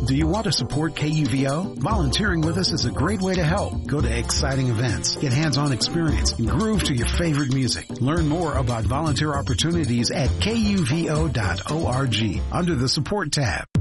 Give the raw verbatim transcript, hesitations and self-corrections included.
Do you want to support K U V O? Volunteering with us is a great way to help. Go to exciting events, get hands-on experience, and groove to your favorite music. Learn more about volunteer opportunities at K U V O dot org under the support tab.